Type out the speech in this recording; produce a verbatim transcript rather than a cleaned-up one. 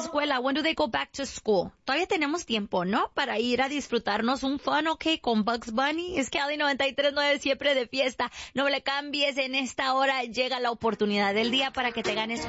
escuela? When do they go back to school? Todavía tenemos tiempo, ¿no? Para ir a disfrutarnos un fun, ¿ok? Con Bugs Bunny. Es que Cali noventa y tres punto nueve siempre de fiesta. No le cambies, en esta hora llega la oportunidad del día para que te ganes